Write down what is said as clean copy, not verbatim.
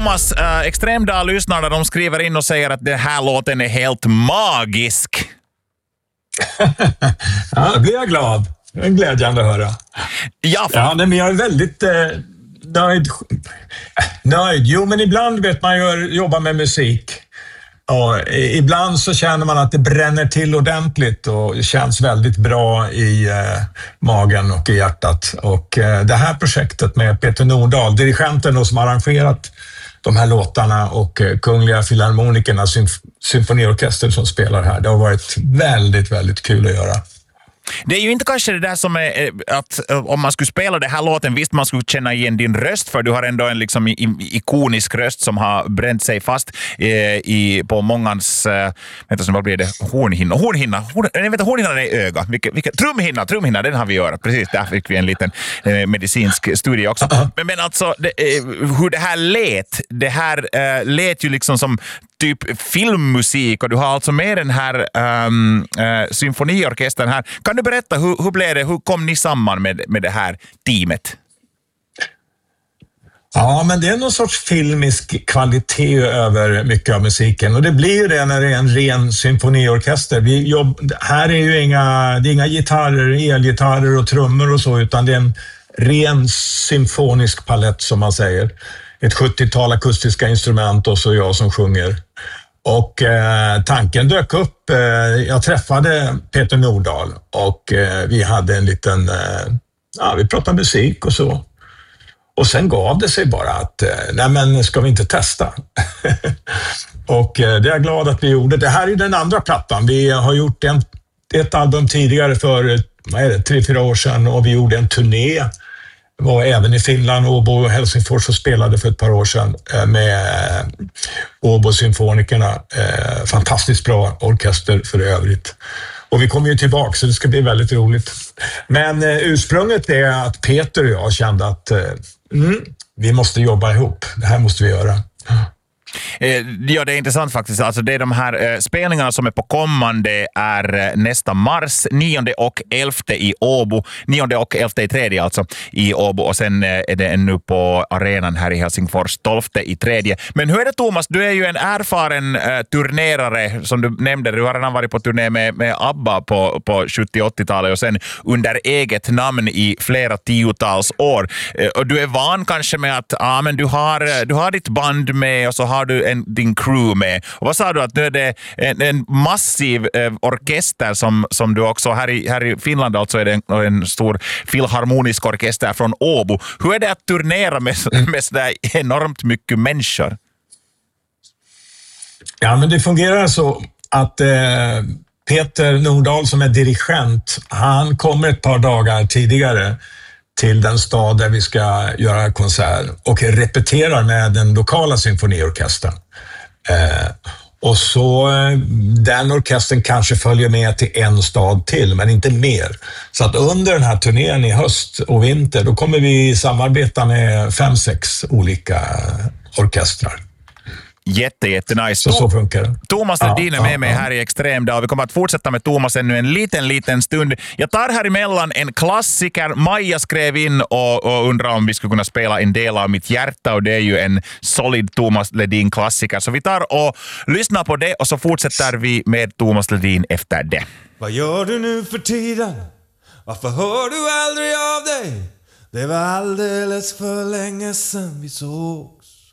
Thomas, Extremdag-lyssnarna, de skriver in och säger att den här låten är helt magisk. Ja, då blir jag glad. Det är glädjande att höra. Ja, men jag är väldigt nöjd. Jo, men ibland vet man ju jobba med musik. Och ibland så känner man att det bränner till ordentligt och känns väldigt bra i magen och i hjärtat. Och det här projektet med Peter Nordahl, dirigenten som har arrangerat de här låtarna och Kungliga Filharmonikerna symfoniorkester som spelar här, det har varit väldigt, väldigt kul att göra. Det är ju inte kanske det där som är att om man skulle spela det här låten, visst man skulle känna igen din röst, för du har ändå en liksom ikonisk röst som har bränt sig fast på mångans vad blir det? Hornhinnan är öga. Trumhinna, den har vi gjort. Precis, där fick vi en liten medicinsk studie också. Men alltså hur det här lät ju liksom som typ filmmusik, och du har alltså med den här symfoniorkestern här. Kan du berätta, hur blev det? Hur kom ni samman med det här teamet? Ja, men det är någon sorts filmisk kvalitet över mycket av musiken, och det blir ju det när det är en ren symfoniorkester. Här är ju inga gitarrer, elgitarrer och trummor och så, utan det är en ren symfonisk palett som man säger. Ett 70-tal akustiska instrument och så jag som sjunger. Och tanken dök upp. Jag träffade Peter Nordahl och vi hade en liten... vi pratade musik och så. Och sen gav det sig bara att nej men ska vi inte testa? Och det är jag glad att vi gjorde. Det här är den andra plattan. Vi har gjort ett album tidigare för 3-4 år sedan, och vi gjorde en turné. Var även i Finland, Åbo och Helsingfors, och spelade för ett par år sedan med Åbo-symfonikerna. Fantastiskt bra orkester för övrigt. Och vi kommer ju tillbaka, så det ska bli väldigt roligt. Men ursprunget är att Peter och jag kände att vi måste jobba ihop. Det här måste vi göra. Ja, det är intressant faktiskt. Alltså det är de här spelningarna som är på kommande är nästa mars, 9 och 11 i Åbo. 9 och 11 i tredje alltså i Åbo, och sen är det nu på arenan här i Helsingfors 12 i tredje. Men hur är det, Thomas? Du är ju en erfaren turnerare, som du nämnde. Du har redan varit på turné med ABBA på 70-80-talet och sen under eget namn i flera tiotals år. Och du är van kanske med att men du har ditt band med, och så har du din crew med. Och vad sa du, att nu är det en massiv orkester som du också, här i Finland alltså är det en stor filharmonisk orkester från Åbo. Hur är det att turnera med sådär enormt mycket människor? Ja, men det fungerar så att Peter Nordahl som är dirigent, han kommer ett par dagar tidigare till den stad där vi ska göra konsert och repeterar med den lokala symfoniorkestern. Och så den orkestern kanske följer med till en stad till, men inte mer. Så att under den här turnén i höst och vinter, då kommer vi samarbeta med 5-6 olika orkestrar. Jättenice. Så funkar det. Thomas Ledin är med mig här i Extremdag, och vi kommer att fortsätta med Thomas ännu en liten stund. Jag tar här emellan en klassiker. Maja skrev in och undrar om vi skulle kunna spela En del av mitt hjärta, och det är ju en solid Thomas Ledin klassiker. Så vi tar och lyssnar på det, och så fortsätter vi med Thomas Ledin efter det. Vad gör du nu för tiden? Varför hör du aldrig av dig? Det var alldeles för länge sedan vi sågs.